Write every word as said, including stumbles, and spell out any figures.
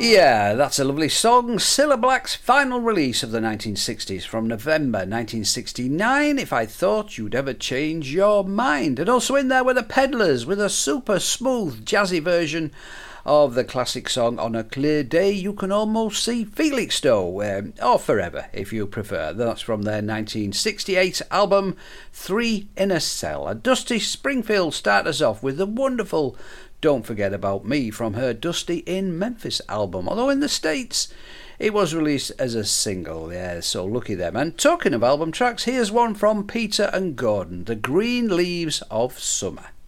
Yeah, that's a lovely song. Cilla Black's final release of the nineteen sixties from November nineteen sixty-nine, If I Thought You'd Ever Change Your Mind. And also in there were the Peddlers with a super smooth jazzy version of the classic song On a Clear Day You Can Almost See Felixstowe, um, or Forever if you prefer. That's from their nineteen sixty-eight album Three in a Cell. And Dusty Springfield started us off with the wonderful Don't Forget About Me from her Dusty in Memphis album, although in the States it was released as a single. Yeah, so lucky them. And talking of album tracks, here's one from Peter and Gordon, The Green Leaves of Summer.